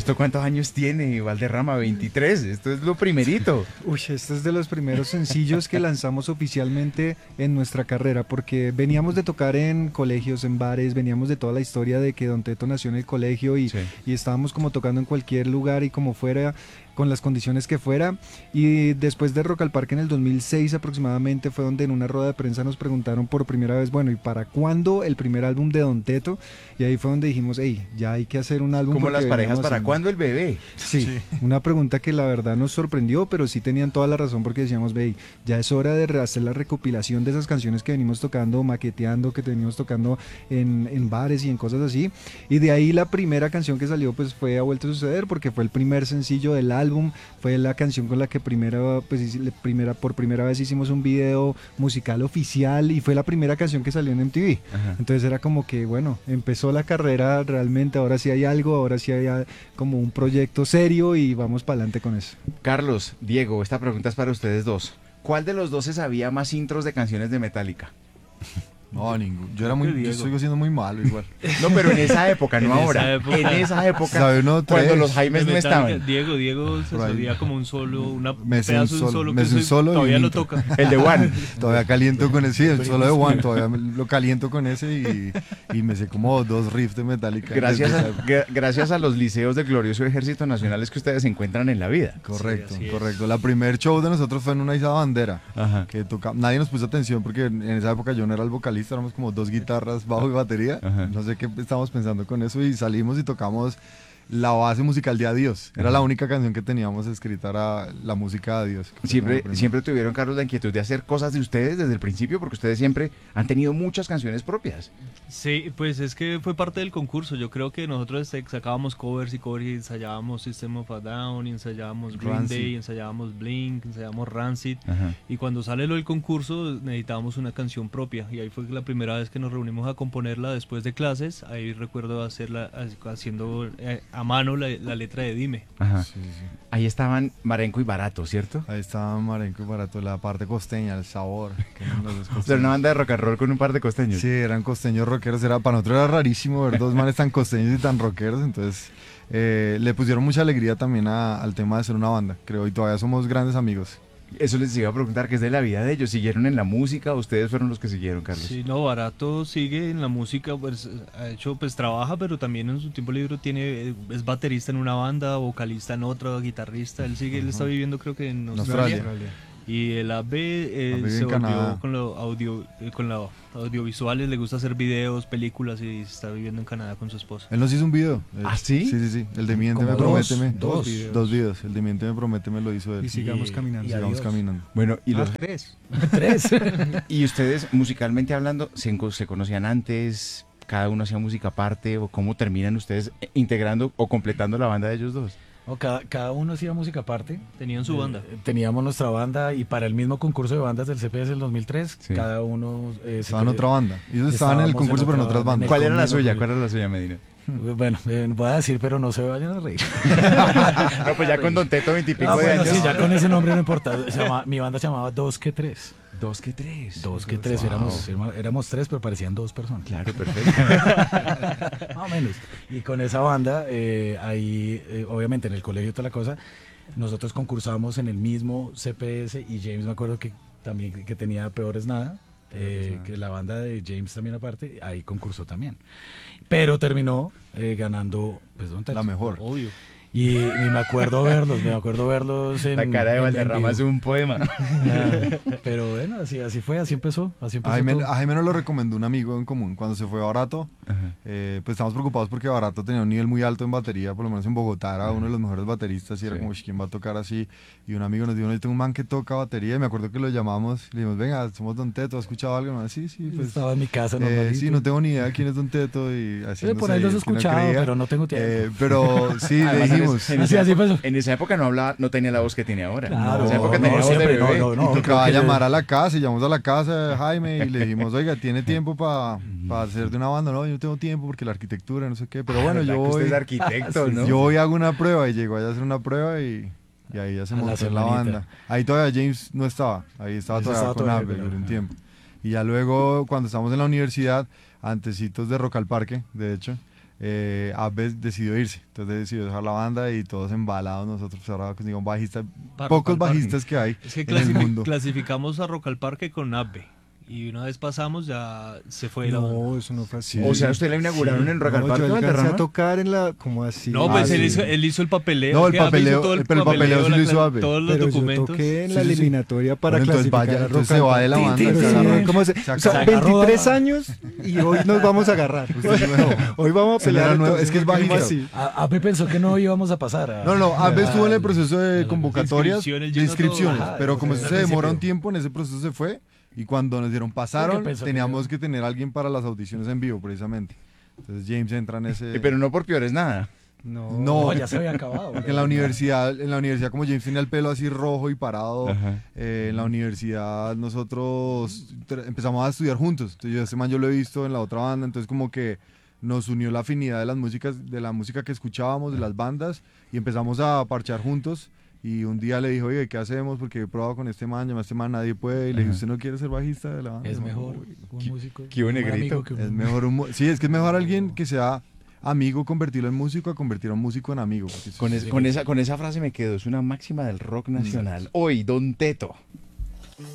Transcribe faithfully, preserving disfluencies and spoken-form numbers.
¿Esto cuántos años tiene, Valderrama? veintitrés, esto es lo primerito. Uy, este es de los primeros sencillos que lanzamos oficialmente en nuestra carrera, porque veníamos de tocar en colegios, en bares, veníamos de toda la historia de que Don Teto nació en el colegio y, Sí. y estábamos como tocando en cualquier lugar y como fuera, con las condiciones que fuera. Y después de Rock al Parque en el dos mil seis aproximadamente fue donde en una rueda de prensa nos preguntaron por primera vez, bueno, ¿y para cuándo el primer álbum de Don Teto? Y ahí fue donde dijimos, hey, ya hay que hacer un álbum. Como porque las parejas, veníamos ¿para en- cuándo el bebé? Sí, Sí. una pregunta que la verdad nos sorprendió, pero sí tenían toda la razón porque decíamos, ve, ya es hora de re- hacer la recopilación de esas canciones que venimos tocando, maqueteando, que venimos tocando en, en bares y en cosas así. Y de ahí la primera canción que salió pues fue Ha Vuelto a Suceder, porque fue el primer sencillo del álbum, fue la canción con la que primera, pues, hice- le- primera, por primera vez hicimos un video musical oficial y fue la primera canción que salió en M T V. Ajá. Entonces era como que, bueno, empezó la carrera realmente, ahora sí hay algo, ahora sí hay ah, como un proyecto serio y vamos para adelante con eso. Carlos, Diego, esta pregunta es para ustedes dos. ¿Cuál de los dos se sabía más intros de canciones de Metallica? No, ningún. Yo era muy, Creo que yo Diego. sigo siendo muy malo igual. No, pero en esa época, no En esa ahora. época. En esa época, ¿Sabe uno cuando tres? los Jaimes De no Metallica, estaban. Diego, Diego se Por ahí. sabía como un solo, una Me sé un pedazo de un solo, solo me que sé un ese solo y todavía un lo intro. toca. El de One. Todavía caliento con ese, sí, el solo de One, todavía me- lo caliento con ese y, y me sé como dos riffs de Metallica. Gracias desde a, esa época. gra- gracias a los liceos del glorioso Ejército Nacional es que ustedes se encuentran en la vida. Correcto, Sí, así es. correcto. La primer show de nosotros fue en una Isla Bandera, Ajá. que toca, nadie nos puso atención porque en en esa época yo no era el vocalista, éramos como dos guitarras, bajo y batería. Ajá. No sé qué estábamos pensando con eso y salimos y tocamos la base musical de Adiós. Era Ajá. la única canción que teníamos escrita, era la música de Adiós. que Siempre, fue como siempre tuvieron, Carlos, la inquietud de hacer cosas de ustedes desde el principio, porque ustedes siempre han tenido muchas canciones propias. Sí, pues es que fue parte del concurso. Yo creo que nosotros este, sacábamos covers y covers y ensayábamos System of a Down, y ensayábamos Green Rancid. Day, ensayábamos Blink, ensayábamos Rancid. Ajá. Y cuando sale lo del concurso necesitábamos una canción propia y ahí fue la primera vez que nos reunimos a componerla después de clases. Ahí recuerdo hacerla haciendo eh, a mano la, la letra de Dime. Ajá. Sí, sí. Ahí estaban Marenco y Barato, ¿cierto? Ahí estaba Marenco y Barato, la parte costeña, el sabor. Que eran los dos O sea, costeños. una banda de rock and roll con un par de costeños. Sí, eran costeños rockeros. Era, para nosotros era rarísimo ver dos manes tan costeños y tan rockeros. Entonces eh, le pusieron mucha alegría también a- al tema de ser una banda, creo. Y todavía somos grandes amigos. Eso les iba a preguntar, ¿qué es de la vida de ellos? ¿Siguieron en la música o ustedes fueron los que siguieron, Carlos? Sí, no, Barato sigue en la música, pues ha hecho, pues trabaja, pero también en su tiempo libre tiene, eh, es baterista en una banda, vocalista en otra, guitarrista. Él sigue, él está viviendo creo que en En Australia. Australia. Y el A B eh, vive se en volvió Canadá. con lo audio, eh, con lo audiovisuales, le gusta hacer videos, películas y está viviendo en Canadá con su esposa. Él nos hizo un video. eh, ¿Ah, sí? Sí, sí, sí. El de Miénteme, Como dos, Prométeme. dos videos. videos. Dos videos. El de Miénteme, Prométeme lo hizo él. Y sigamos Y- caminando. y sigamos Adiós. caminando. Bueno, y, los, Ah, tres. Tres. y ustedes, musicalmente hablando, ¿se, enco- se conocían antes? ¿Cada uno hacía música aparte? ¿O cómo terminan ustedes eh, integrando o completando la banda de ellos dos? No, cada, cada uno hacía música aparte. Tenían su banda. Eh, teníamos nuestra banda y para el mismo concurso de bandas del C P S del dos mil tres, Sí. cada uno... eh, se Estaba en quería- otra banda. Ellos estaban en el Estábamos en concurso, pero en otra otras banda, bandas. en el ¿Cuál era la conmigo, suya? güey. ¿Cuál era la suya, Medina? Bueno, eh, voy a decir, pero no se vayan a reír. No, pues ya con Don Teto, veintipico Ah, de bueno, años. sí, ya con ese nombre no importa. Se llama- mi banda se llamaba Dos que Tres. Dos que tres. Dos que Tres. Wow. Éramos, éramos- éramos tres, pero parecían dos personas. Claro, perfecto. Más o menos. Y con esa banda, eh, ahí, eh, obviamente en el colegio y toda la cosa, nosotros concursamos en el mismo C P S y James me acuerdo que también que tenía Peores Nada, eh, que la banda de James también aparte, ahí concursó también. Pero terminó eh, ganando pues, Don Teto. La mejor. Obvio. Y, y me acuerdo verlos, me acuerdo verlos en La cara de en- en Valderrama es vivo. un poema. Ah, pero bueno, así, así fue, así empezó, así A empezó Jaime, todo. a Jaime nos lo recomendó un amigo en común. Cuando se fue a Barato, Ajá. eh, pues estamos preocupados porque Barato tenía un nivel muy alto en batería, por lo menos en Bogotá era uno de los mejores bateristas y era Sí. como, "Ush, ¿quién va a tocar así?" Y un amigo nos dijo, no, yo tengo un man que toca batería y me acuerdo que lo llamamos y le dijimos, venga, somos Don Teto, ¿has escuchado algo? No, sí, sí, pues... Estaba en mi casa, eh, normalito. sí, no tengo ni idea quién es Don Teto y así. Eh, por ahí los he escuchado, pero no tengo tiempo. Eh, pero sí, le Además, en dijimos... ese- en Así, esa así época- pasó. En esa época no hablaba, no tenía la voz que tiene ahora. Claro, en esa época no, tenía voz de siempre, bebé. no, no, no. Y tocaba creo que llamar le- a la casa y llamamos a la casa de Jaime y le dijimos, oiga, ¿tiene tiempo para hacer de una banda? No, yo no tengo tiempo porque la arquitectura, no sé qué, pero bueno, ¿Verdad yo que usted voy, es arquitecto, ¿no? yo voy a hago una prueba y llegó allá a hacer una prueba y, y ahí ya se A la montó en la semanita. banda. Ahí todavía James no estaba, ahí estaba Ese todavía estaba con todavía Apple con por un Apple. tiempo. Y ya luego, cuando estábamos en la universidad, antecitos de Rock al Parque, de hecho, eh, Abbes decidió irse, entonces decidió dejar la banda y todos embalados nosotros, ahora digamos bajista, Pa- pocos Rock al bajistas que hay Es que en el clasifi- mundo. clasificamos a Rock al Parque con Abbe. Y una vez pasamos ya se fue la banda. No, eso no fue así. O sea, usted la inauguraron en Rock al No, Parque, yo alcancé Valderrama. a tocar en la, como así. No, pues Ah, él, sí. hizo, él hizo el papeleo. No, el que Abbe hizo papeleo- todo pero el papeleo sí la lo hizo cla- Abbe. Todos los Pero yo documentos. toqué en Sí, la sí, sí. eliminatoria para Bueno, entonces clasificar vaya, a entonces Rock se al va de la Parque. banda, Pero se sí, agarró. ¿cómo se- Se o sea, acabó. veintitrés años y hoy nos vamos a agarrar. Usted es nuevo. Hoy vamos a Usted no pelear. era nuevo, entonces, es que es ¿cómo bajista. así? A- Abe pensó que no íbamos a pasar. a- No, no, Abbes a- estuvo en el proceso de las convocatorias, inscripciones, de llenó todo. inscripciones, Ajá, pero eso como fue eso al se demora un principio. tiempo, en ese proceso se fue, y cuando nos dieron pasaron, Porque pensó que teníamos no. que tener a alguien para las audiciones en vivo, precisamente. Entonces James entra en ese... Eh, Pero no por peores nada. No. No, No, ya se había acabado. porque en la universidad, en la universidad como James tenía el pelo así rojo y parado, Ajá. eh, en la universidad nosotros tra- empezamos a estudiar juntos. Entonces yo ese man yo lo he visto en la otra banda, entonces como que nos unió la afinidad de las músicas, de la música que escuchábamos, de las bandas, y empezamos a parchar juntos. Y un día le dijo, oye, ¿qué hacemos? Porque he probado con este man, llama a este man, nadie puede. Y le dije, Ajá. ¿usted no quiere ser bajista de la banda? Es No, mejor uy, un músico. qué buen un negrito. amigo que un- Es mejor un mu- sí, es que es mejor alguien que sea amigo, convertirlo en músico, a convertir a un músico en amigo. porque eso Con, es- es- con esa, con esa frase me quedo, es una máxima del rock nacional. Hoy, Don Teto.